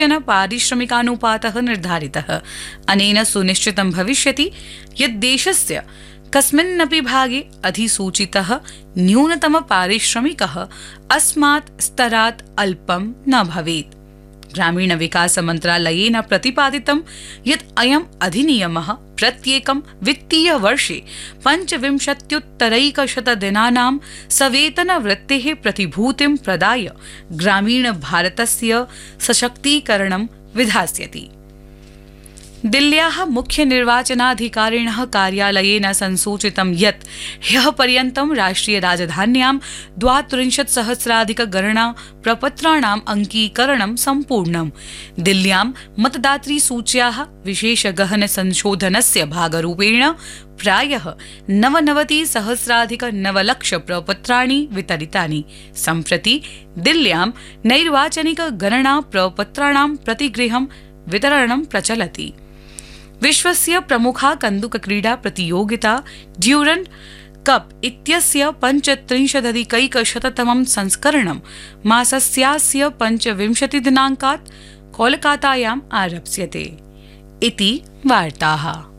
पारिश्रमिकानुपातः निर्धारितः। अनेन सुनिश्चितं भविष्यति यत् देशस्य कस्मिन्नपि भागे अधिसूचितः न्यूनतमपारिश्रमिकः अस्मात् स्तरात् अल्पं न भवेत्। ग्रामीणविकासमन्त्रालयेन प्रतिपादितं यत् अयम् अधिनियमः प्रत्येकं वित्तीयवर्षे 25,100 दिनानां सवेतनवृत्तेः प्रतिभूतिं प्रदाय ग्रामीणभारतस्य सशक्तीकरणं विधास्यति। दिल्ल्याः मुख्यनिर्वाचनाधिकारिणः कार्यालयेन संसूचितं यत् ह्यः पर्यन्तं राष्ट्रियराजधान्यां 32,000 प्रपत्राणाम् अङ्कीकरणं सम्पूर्णम्। दिल्ल्यां मतदातृसूच्याः विशेषगहनसंशोधनस्य भागरूपेण प्रायः 99,900 प्रपत्राणि वितरितानि। सम्प्रति दिल्ल्यां नैर्वाचनिकगणना प्रपत्राणां प्रतिगृहं वितरणं प्रचलति। विश्वस्य प्रमुखा कन्दुकक्रीडा प्रतियोगिता ड्यूरण्ड् कप इत्यस्य 35,100तमं संस्करणं मासस्यास्य 25 दिनाङ्कात् कोलकातायाम् आरप्स्यते। इति वार्ताः।